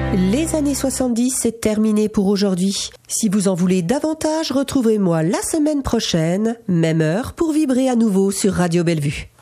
Les années 70, c'est terminé pour aujourd'hui. Si vous en voulez davantage, retrouvez-moi la semaine prochaine, même heure, pour vibrer à nouveau sur Radio Bellevue.